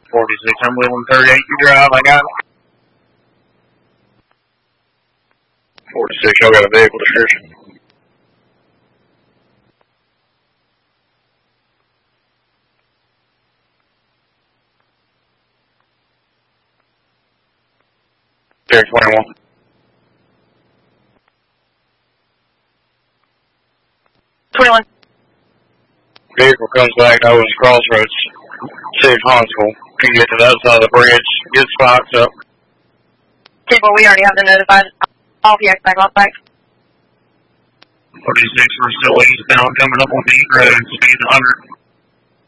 46, I'm leaving 38, you drive, I got it. 46, y'all got a vehicle description. There, 21. Vehicle comes back, Owens Crossroads, City of Huntsville. You can get to the other side of the bridge, get spots up. People, we already have been notified. All PX back, off back. 46, we're still eastbound, coming up on the road, speed 100.